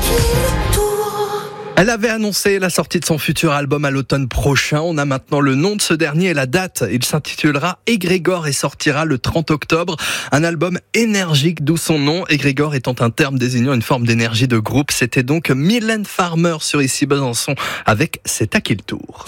Elle avait annoncé la sortie de son futur album à l'automne prochain. On a maintenant le nom de ce dernier et la date. Il s'intitulera Égrégore et sortira le 30 octobre. Un album énergique, d'où son nom. Égrégore étant un terme désignant une forme d'énergie de groupe. C'était donc Mylène Farmer sur Ici Besançon avec C'est à qui le tour.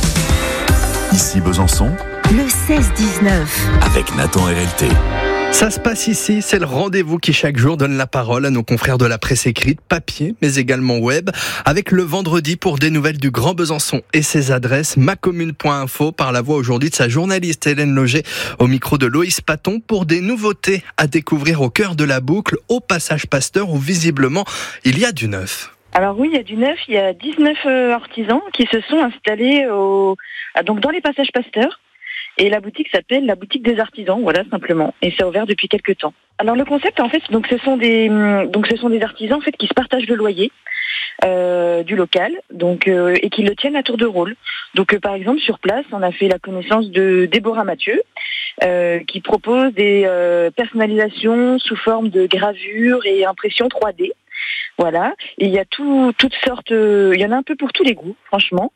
Ici Besançon, le 16-19 avec Nathan RLT. Ça se passe ici, c'est le rendez-vous qui chaque jour donne la parole à nos confrères de la presse écrite, papier, mais également web, avec le vendredi pour des nouvelles du Grand Besançon et ses adresses, macommune.info, par la voix aujourd'hui de sa journaliste Hélène Loger, au micro de Loïs Paton, pour des nouveautés à découvrir au cœur de la boucle, au passage Pasteur, où visiblement il y a du neuf. Alors oui, il y a du neuf, il y a 19 artisans qui se sont installés donc dans les passages Pasteur. Et la boutique s'appelle la boutique des artisans, voilà simplement. Et c'est ouvert depuis quelques temps. Alors le concept, en fait, ce sont des artisans en fait qui se partagent le loyer du local, et qui le tiennent à tour de rôle. Donc par exemple sur place, on a fait la connaissance de Déborah Mathieu, qui propose des personnalisations sous forme de gravures et impressions 3D. Voilà. Et il y a toutes sortes, il y en a un peu pour tous les goûts, franchement.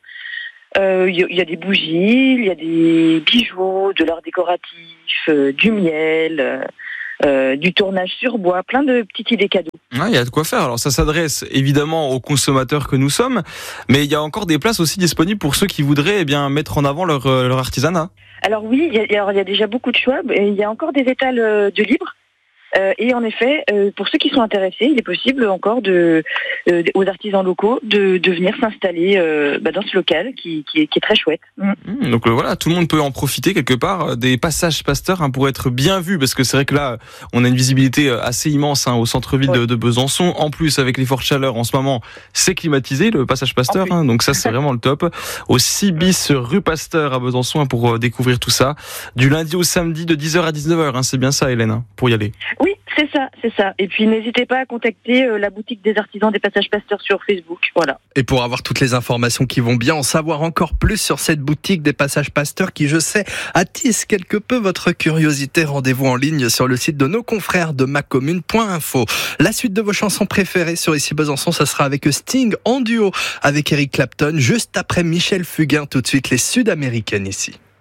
Il y a des bougies, il y a des bijoux, de l'art décoratif, du miel, du tournage sur bois, plein de petites idées cadeaux. Ouais, il y a de quoi faire. Alors ça s'adresse évidemment aux consommateurs que nous sommes, mais il y a encore des places aussi disponibles pour ceux qui voudraient mettre en avant leur artisanat. Alors oui, il y a déjà beaucoup de choix, et il y a encore des étals de libre. Et en effet, pour ceux qui sont intéressés, il est possible encore aux artisans locaux de venir s'installer dans ce local qui est très chouette. Donc voilà, tout le monde peut en profiter quelque part des passages Pasteur pour être bien vu, parce que c'est vrai que là, on a une visibilité assez immense au centre-ville de Besançon. En plus, avec les fortes chaleurs en ce moment, c'est climatisé le passage Pasteur, donc ça c'est vraiment le top. Au 6 bis rue Pasteur à Besançon pour découvrir tout ça. Du lundi au samedi de 10h à 19h, c'est bien ça Hélène, pour y aller. Oui, c'est ça. Et puis n'hésitez pas à contacter la boutique des artisans des passages Pasteur sur Facebook. Voilà. Et pour avoir toutes les informations qui vont bien, en savoir encore plus sur cette boutique des passages Pasteur qui, je sais, attise quelque peu votre curiosité, rendez-vous en ligne sur le site de nos confrères de macommune.info. La suite de vos chansons préférées sur Ici Besançon, ça sera avec Sting en duo avec Eric Clapton, juste après Michel Fugain. Tout de suite, les Sud-Américaines ici.